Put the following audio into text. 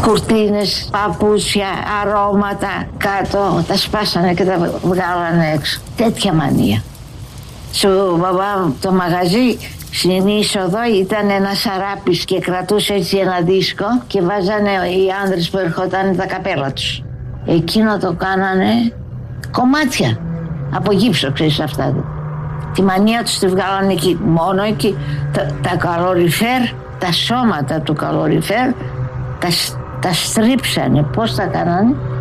κουρτίνες, παπούτσια, αρώματα κάτω, τα σπάσανε και τα βγάλανε έξω. Τέτοια μανία. Στο μπαμπά το μαγαζί, στην είσοδο ήταν ένας αράπης και κρατούσε έτσι ένα δίσκο και βάζανε οι άνδρες που ερχόταν τα καπέλα τους. Εκείνο το κάνανε κομμάτια από γύψο, ξέρεις αυτά. Τη μανία τους τη βγάλανε εκεί, μόνο εκεί. Τα καλοριφέρ, τα σώματα του καλοριφέρ τα στρίψανε. Πώς τα κάνανε?